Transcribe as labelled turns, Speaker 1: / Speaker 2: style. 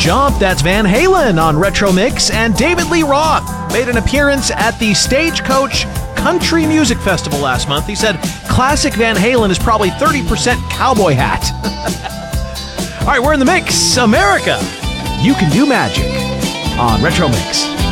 Speaker 1: Jump, that's Van Halen on Retro Mix, and David Lee Roth made an appearance at the Stagecoach Country Music Festival last month. He said classic Van Halen is probably 30% cowboy hat. All right, we're in the mix. America, you can do magic on Retro Mix.